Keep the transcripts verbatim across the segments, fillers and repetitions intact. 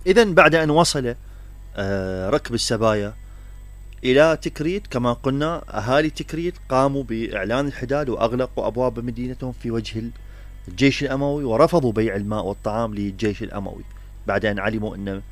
إذن بعد أن وصل ركب السبايا إلى تكريت كما قلنا، أهالي تكريت قاموا بإعلان الحداد وأغلقوا أبواب مدينتهم في وجه الجيش الأموي، ورفضوا بيع الماء والطعام للجيش الأموي بعد أن علموا أن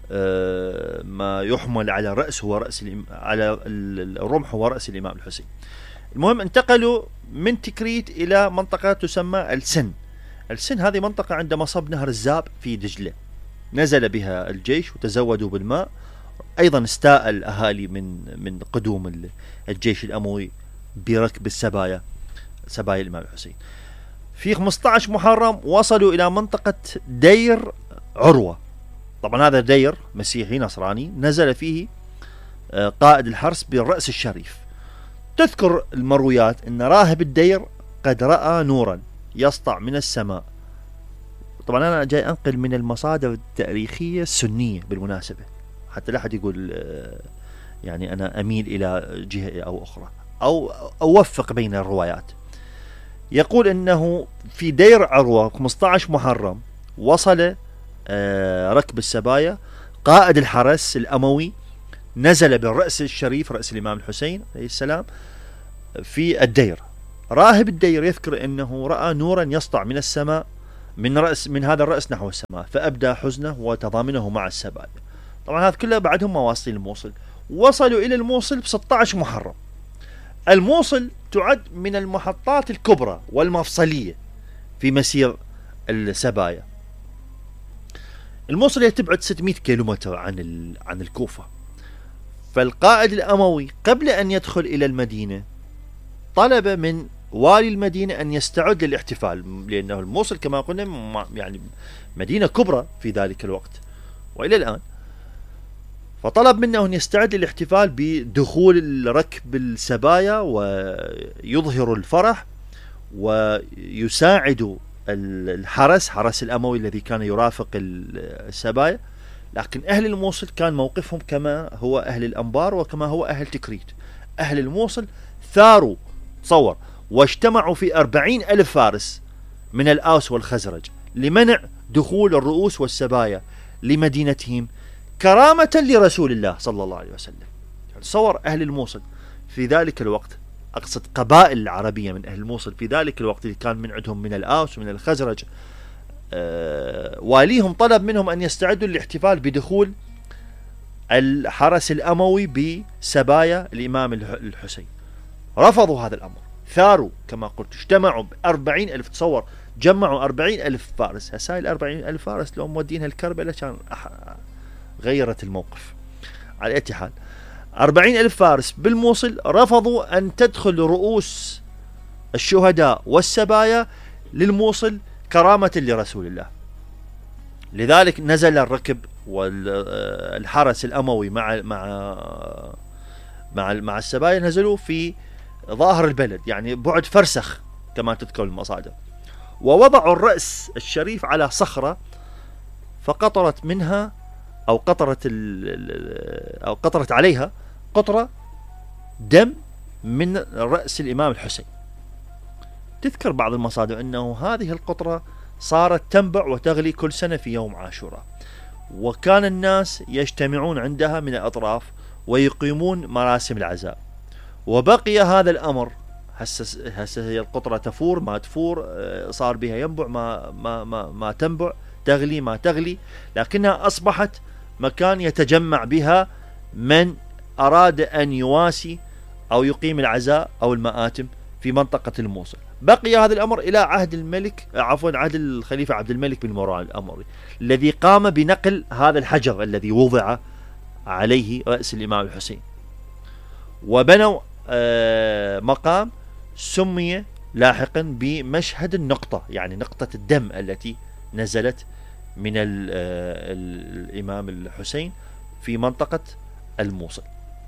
ما يحمل على الرأس هو رأس على الرمح هو رأس الإمام الحسين. المهم انتقلوا من تكريت إلى منطقة تسمى السن. السن هذه منطقة عند مصب نهر الزاب في دجلة، نزل بها الجيش وتزودوا بالماء. أيضا استاء الأهالي من من قدوم الجيش الأموي بركب السبايا، سبايا الإمام الحسين. في خمسة عشر محرم وصلوا إلى منطقة دير عروة. طبعا هذا دير مسيحي نصراني نزل فيه قائد الحرس بالرأس الشريف. تذكر المرويات أن راهب الدير قد رأى نورا يسطع من السماء. طبعا أنا جاي أنقل من المصادر التاريخية السنية بالمناسبة، حتى لا أحد يقول يعني أنا أميل إلى جهة أو أخرى أو أوفق بين الروايات. يقول أنه في دير عروة خمسة عشر محرم وصل ركب السبايا، قائد الحرس الأموي نزل بالرأس الشريف رأس الإمام الحسين عليه السلام في الدير. راهب الدير يذكر أنه رأى نورا يسطع من السماء من رأس من هذا الرأس نحو السماء، فأبدى حزنه وتضامنه مع السبايا. طبعا هذا كله بعدهم مواصلين الموصل. وصلوا إلى الموصل ب ستة عشر محرم. الموصل تعد من المحطات الكبرى والمفصلية في مسير السبايا. الموصل تبعد ستمائة كيلومتر عن عن الكوفة. فالقائد الأموي قبل أن يدخل إلى المدينة طلب من والي المدينة أن يستعد للاحتفال، لأنه الموصل كما قلنا يعني مدينة كبرى في ذلك الوقت وإلى الآن. فطلب منه أن يستعد للاحتفال بدخول ركب السبايا ويظهر الفرح ويساعد الحرس حرس الأموي الذي كان يرافق السبايا. لكن أهل الموصل كان موقفهم كما هو أهل الأنبار وكما هو أهل تكريت. أهل الموصل ثاروا تصور واجتمعوا في أربعين ألف فارس من الأوس والخزرج لمنع دخول الرؤوس والسبايا لمدينتهم كرامة لرسول الله صلى الله عليه وسلم. تصور أهل الموصل في ذلك الوقت، أقصد قبائل العربية من أهل الموصل في ذلك الوقت اللي كان من عندهم من الأوس ومن الخزرج، أه واليهم طلب منهم أن يستعدوا للاحتفال بدخول الحرس الأموي بسبايا الإمام الحسين. رفضوا هذا الأمر، ثاروا كما قلت، اجتمعوا بأربعين ألف. تصور جمعوا أربعين ألف فارس. هساي الأربعين ألف فارس لو مودينها الكربلة كان غيرت الموقف. على أي حال أربعين ألف فارس بالموصل رفضوا أن تدخل رؤوس الشهداء والسبايا للموصل كرامة لرسول الله. لذلك نزل الركب والحرس الأموي مع مع مع مع السبايا، نزلوا في ظاهر البلد يعني بعد فرسخ كما تذكر المصادر، ووضعوا الرأس الشريف على صخرة فقطرت منها أو قطرت أو قطرت عليها قطرة دم من رأس الإمام الحسين. تذكر بعض المصادر أنه هذه القطرة صارت تنبع وتغلي كل سنة في يوم عاشوراء، وكان الناس يجتمعون عندها من الأطراف ويقيمون مراسم العزاء. وبقي هذا الأمر هسه هسه هي القطرة تفور ما تفور، صار بها ينبع ما ما ما, ما تنبع، تغلي ما تغلي، لكنها أصبحت مكان يتجمع بها من أراد أن يواسي أو يقيم العزاء أو المآتم في منطقة الموصل. بقي هذا الأمر إلى عهد الملك عفوا عهد الخليفة عبد الملك بن مروان الأموي، الذي قام بنقل هذا الحجر الذي وضع عليه رأس الإمام الحسين، وبنوا مقام سمي لاحقا بمشهد النقطة، يعني نقطة الدم التي نزلت من الإمام الحسين في منطقة الموصل.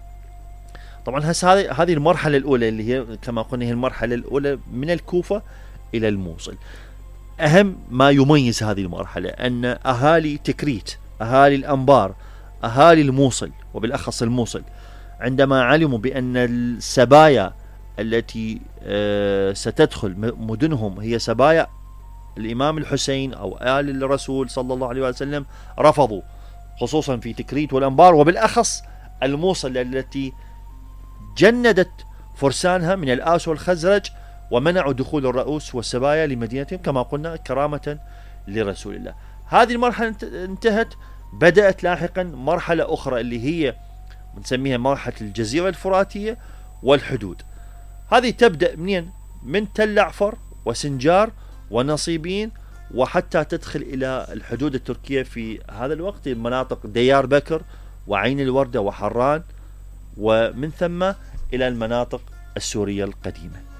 طبعا هسه هذه هذه المرحلة الأولى اللي هي كما قلنا هي المرحلة الأولى من الكوفة إلى الموصل. أهم ما يميز هذه المرحلة أن أهالي تكريت، أهالي الأنبار، أهالي الموصل وبالأخص الموصل عندما علموا بأن السبايا التي ستدخل مدنهم هي سبايا الإمام الحسين أو آل الرسول صلى الله عليه وسلم، رفضوا خصوصا في تكريت والأنبار، وبالأخص الموصل التي جندت فرسانها من الآوس والخزرج ومنعوا دخول الرؤوس والسبايا لمدينتهم كما قلنا كرامة لرسول الله. هذه المرحلة انتهت، بدأت لاحقا مرحلة أخرى اللي هي بنسميها مرحلة الجزيرة الفراتية والحدود. هذه تبدأ منين؟ من تل عفر وسنجار ونصيبين، وحتى تدخل إلى الحدود التركية في هذا الوقت مناطق ديار بكر وعين الوردة وحران، ومن ثم إلى المناطق السورية القديمة.